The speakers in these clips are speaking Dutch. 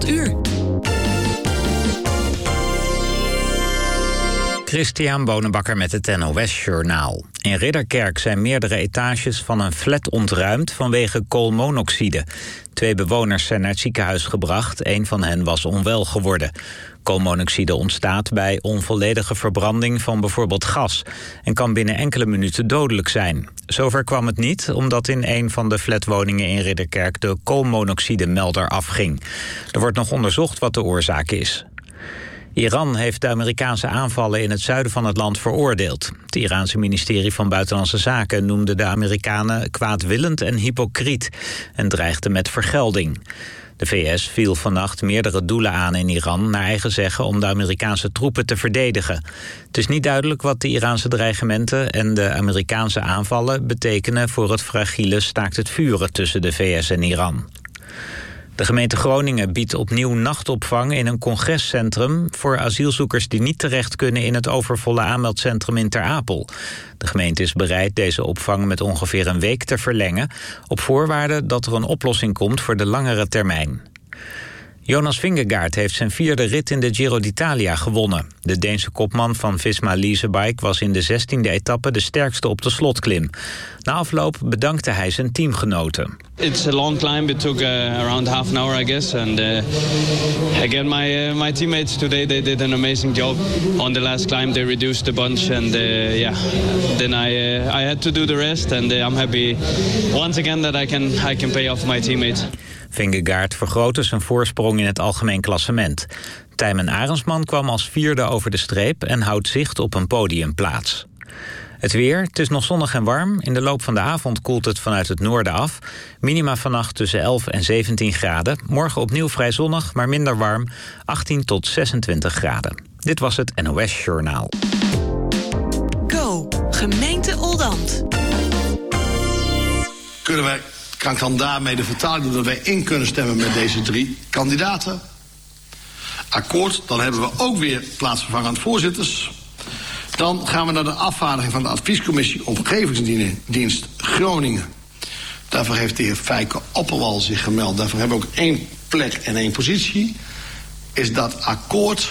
uur. Christian Bonenbakker met het NOS Journaal. In Ridderkerk zijn meerdere etages van een flat ontruimd vanwege koolmonoxide. 2 bewoners zijn naar het ziekenhuis gebracht. 1 van hen was onwel geworden. Koolmonoxide ontstaat bij onvolledige verbranding van bijvoorbeeld gas en kan binnen enkele minuten dodelijk zijn. Zover kwam het niet, omdat in een van de flatwoningen in Ridderkerk de koolmonoxidemelder afging. Er wordt nog onderzocht wat de oorzaak is. Iran heeft de Amerikaanse aanvallen in het zuiden van het land veroordeeld. Het Iraanse ministerie van Buitenlandse Zaken noemde de Amerikanen kwaadwillend en hypocriet en dreigde met vergelding. De VS viel vannacht meerdere doelen aan in Iran, naar eigen zeggen om de Amerikaanse troepen te verdedigen. Het is niet duidelijk wat de Iraanse dreigementen en de Amerikaanse aanvallen betekenen voor het fragiele staakt het vuren tussen de VS en Iran. De gemeente Groningen biedt opnieuw nachtopvang in een congrescentrum voor asielzoekers die niet terecht kunnen in het overvolle aanmeldcentrum in Ter Apel. De gemeente is bereid deze opvang met ongeveer een week te verlengen, op voorwaarde dat er een oplossing komt voor de langere termijn. Jonas Vingegaard heeft zijn 4e rit in de Giro d'Italia gewonnen. De Deense kopman van Visma Leasebike was in de 16e etappe de sterkste op de slotklim. Na afloop bedankte hij zijn teamgenoten. It's a long climb. It took around half an hour, I guess. And again, my teammates today, they did an amazing job. On the last climb, they reduced the bunch. And then I had to do the rest. And I'm happy once again that I can pay off my teammates. Vingegaard vergrootte zijn voorsprong in het algemeen klassement. Tijmen Arendsman kwam als 4e over de streep en houdt zicht op een podiumplaats. Het weer, het is nog zonnig en warm. In de loop van de avond koelt het vanuit het noorden af. Minima vannacht tussen 11 en 17 graden. Morgen opnieuw vrij zonnig, maar minder warm. 18 tot 26 graden. Dit was het NOS Journaal. Go, gemeente Oldambt. Kan ik dan daarmee de vertaling doen dat wij in kunnen stemmen met deze 3 kandidaten? Akkoord, dan hebben we ook weer plaatsvervangend voorzitters. Dan gaan we naar de afvaardiging van de adviescommissie Omgevingsdienst Groningen. Daarvoor heeft de heer Fijke Opperwal zich gemeld. Daarvoor hebben we ook 1 plek en 1 positie. Is dat akkoord?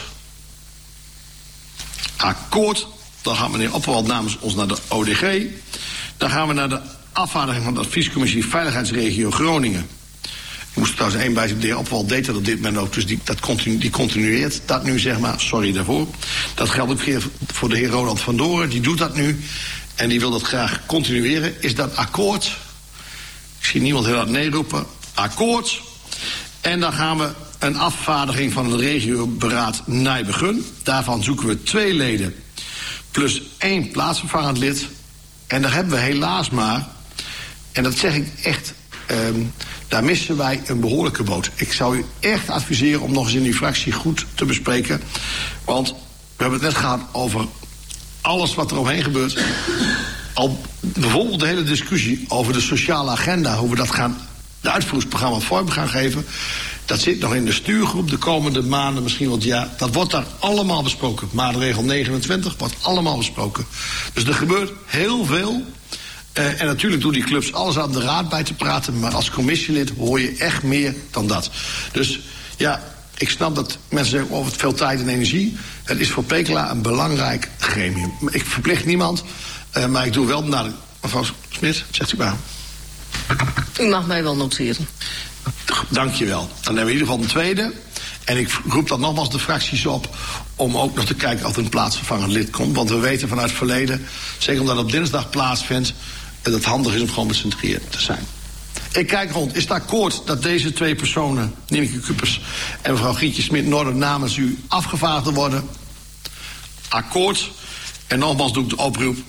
Akkoord. Dan gaat meneer Opperwal namens ons naar de ODG. Dan gaan we naar de afvaardiging van de adviescommissie Veiligheidsregio Groningen. Ik moest trouwens 1 bij de heer Opperwal deed dat op dit moment ook, dus die continueert dat nu, zeg maar. Sorry daarvoor. Dat geldt ook voor de heer Roland van Doren, die doet dat nu. En die wil dat graag continueren. Is dat akkoord? Ik zie niemand heel hard nee roepen. Akkoord. En dan gaan we een afvaardiging van het regioberaad Nijbegun. Daarvan zoeken we 2 leden plus 1 plaatsvervangend lid. En daar hebben we helaas maar, en dat zeg ik echt, daar missen wij een behoorlijke boot. Ik zou u echt adviseren om nog eens in uw fractie goed te bespreken. Want we hebben het net gehad over alles wat er omheen gebeurt. Al bijvoorbeeld de hele discussie over de sociale agenda, hoe we dat de uitvoeringsprogramma vorm gaan geven. Dat zit nog in de stuurgroep de komende maanden, misschien wel het jaar. Dat wordt daar allemaal besproken. Maatregel 29 wordt allemaal besproken. Dus er gebeurt heel veel. En natuurlijk doen die clubs alles aan de raad bij te praten. Maar als commissielid hoor je echt meer dan dat. Dus ja, ik snap dat mensen zeggen over het veel tijd en energie. Het is voor Pekela een belangrijk gremium. Ik verplicht niemand, maar ik doe wel naar mevrouw Smit, zegt u maar. U mag mij wel noteren. Dank je wel. Dan hebben we in ieder geval een tweede. En ik roep dan nogmaals de fracties op om ook nog te kijken of er een plaatsvervangend lid komt. Want we weten vanuit het verleden, zeker omdat het op dinsdag plaatsvindt, dat het handig is om gewoon met z'n drieën te zijn. Ik kijk rond. Is het akkoord dat deze 2 personen, Nienke Kupers en mevrouw Gietje Smit-Norden, namens u afgevaardigd worden? Akkoord. En nogmaals doe ik de oproep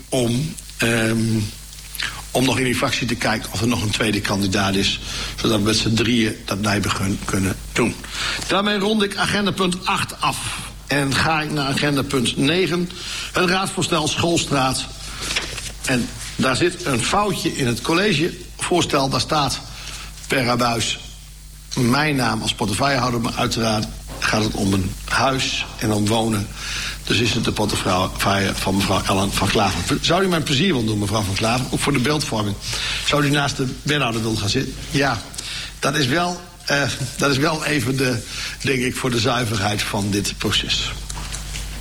om nog in die fractie te kijken of er nog een tweede kandidaat is, zodat we met z'n drieën dat Nijbegun kunnen doen. Daarmee rond ik agendapunt 8 af. En ga ik naar agendapunt 9, het raadsvoorstel Schoolstraat. En daar zit een foutje in het collegevoorstel. Daar staat per abuis mijn naam als portefeuillehouder, maar uiteraard gaat het om een huis en om wonen. Dus is het de portefeuille van mevrouw Ellen van Klaver. Zou u mij een plezier willen doen, mevrouw van Klaver? Ook voor de beeldvorming. Zou u naast de wethouder willen gaan zitten? Ja, dat is wel Dat is wel even denk ik, voor de zuiverheid van dit proces.